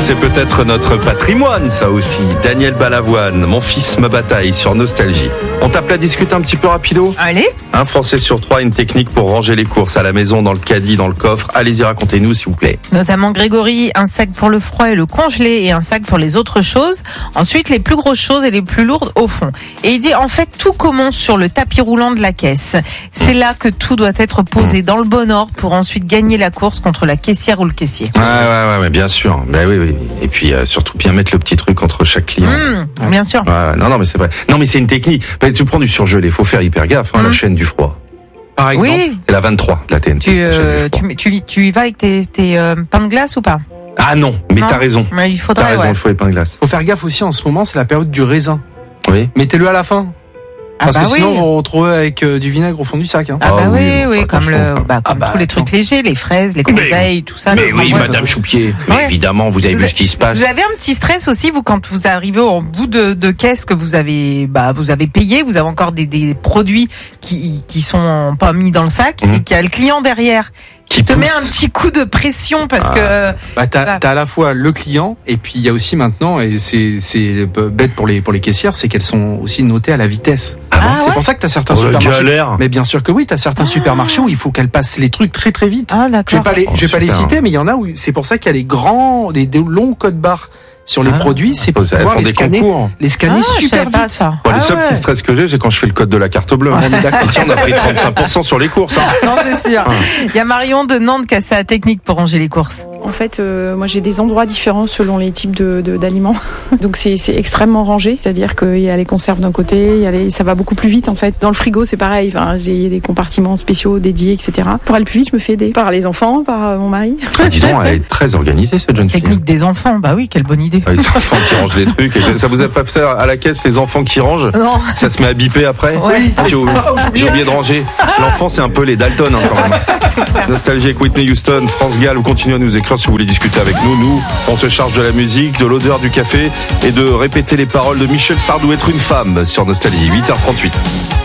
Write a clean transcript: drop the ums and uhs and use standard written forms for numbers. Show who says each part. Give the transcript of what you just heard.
Speaker 1: C'est peut-être notre patrimoine, ça aussi. Daniel Balavoine, Mon fils me bataille sur Nostalgie. On tape la discute un petit peu rapido.
Speaker 2: Allez.
Speaker 1: Un Français sur 3 a une technique pour ranger les courses à la maison, dans le caddie, dans le coffre. Allez-y, racontez-nous s'il vous plaît.
Speaker 2: Notamment Grégory, un sac pour le froid et le congelé et un sac pour les autres choses. Ensuite, les plus grosses choses et les plus lourdes au fond. Et il dit, en fait, tout commence sur le tapis roulant de la caisse. C'est là que tout doit être posé dans le bon ordre pour ensuite gagner la course contre la caissière ou le caissier.
Speaker 1: Ouais, bien sûr. Oui. Et puis surtout bien mettre le petit truc entre chaque client.
Speaker 2: Bien sûr.
Speaker 1: Ouais, non, mais c'est vrai. Non, mais c'est une technique. Tu prends du surgelé, faut faire hyper gaffe. La chaîne du froid. Par exemple, c'est la 23 de la TNT.
Speaker 2: Tu y vas avec tes pains de glace ou pas?
Speaker 1: Ah non, mais t'as raison.
Speaker 2: Mais il faudrait,
Speaker 1: t'as raison, il faut les pains de glace.
Speaker 3: Faut faire gaffe aussi en ce moment, c'est la période du raisin.
Speaker 1: Oui.
Speaker 3: Mettez-le à la fin. Parce que sinon, vous vous retrouvez avec du vinaigre au fond du sac. Hein.
Speaker 2: Oui, comme tous les trucs légers, les fraises, les groseilles, tout ça.
Speaker 1: Mais oui, Madame Choupier. Mais évidemment, vous avez vu ce qui se passe.
Speaker 2: Vous avez un petit stress aussi, vous, quand vous arrivez au bout de caisse que vous avez payé, vous avez encore des produits qui sont pas mis dans le sac et qu'il y a le client derrière qui te met un petit coup de pression parce que
Speaker 3: t'as à la fois le client et puis il y a aussi maintenant, et c'est bête pour les caissières, c'est qu'elles sont aussi notées à la vitesse. C'est pour ça que t'as certains supermarchés.
Speaker 1: Galère.
Speaker 3: Mais bien sûr que oui, t'as certains supermarchés où il faut qu'elles passent les trucs très très vite.
Speaker 2: D'accord.
Speaker 3: Je vais pas les citer, mais il y en a où c'est pour ça qu'il y a des longs codes barres sur les produits, c'est pour pouvoir les scanner super vite.
Speaker 2: Ça.
Speaker 1: Le seul petit stress que j'ai, c'est quand je fais le code de la carte bleue. On est d'accord. On a pris 35% sur les courses.
Speaker 2: Non, c'est sûr. Il y a Marion de Nantes qui a sa technique pour ranger les courses.
Speaker 4: En fait, moi j'ai des endroits différents selon les types d'aliments. Donc c'est extrêmement rangé, c'est-à-dire qu'il y a les conserves d'un côté, ça va beaucoup plus vite en fait. Dans le frigo c'est pareil, j'ai des compartiments spéciaux dédiés, etc. Pour aller plus vite, je me fais aider par les enfants, par mon mari.
Speaker 1: Dis donc, elle est très organisée cette jeune fille.
Speaker 2: Technique des enfants, bah oui, quelle bonne idée.
Speaker 1: Les enfants qui rangent les trucs. Ça vous a pas fait à la caisse, les enfants qui rangent?
Speaker 2: Non.
Speaker 1: Ça se met à biper après?
Speaker 2: Oui.
Speaker 1: J'ai oublié de ranger. L'enfant, c'est un peu les Dalton quand même. Nostalgie avec Whitney Houston, France Gall, vous continuez à nous écrire si vous voulez discuter avec nous. Nous, on se charge de la musique, de l'odeur du café et de répéter les paroles de Michel Sardou, Être une femme, sur Nostalgie, 8h38.